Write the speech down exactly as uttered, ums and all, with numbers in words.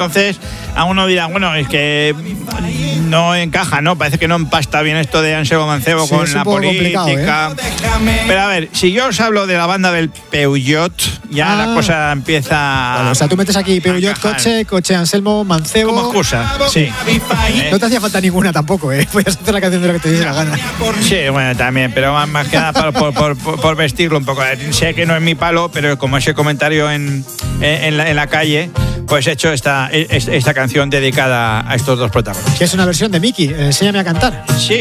entonces a uno dirá, bueno, es que no encaja, ¿no? Parece que no empasta bien esto de Anselmo Mancebo sí, con la política. ¿eh? Pero a ver, si yo os hablo de la banda del Peugeot, ya ah. la cosa empieza... Vale, o sea, tú metes aquí Peugeot, coche, coche Anselmo Mancebo... Como excusa, sí. No te hacía falta ninguna tampoco, ¿eh? Podías hacer la canción de lo que te diese la gana. Sí, bueno, también, pero más, más que nada por, por, por, por, por vestirlo un poco. Sé que no es mi palo, pero como ese comentario en, en, en, la, en la calle, pues he hecho esta, esta canción dedicada a estos dos protagonistas. Que es una versión de Miki, enséñame a cantar. Sí,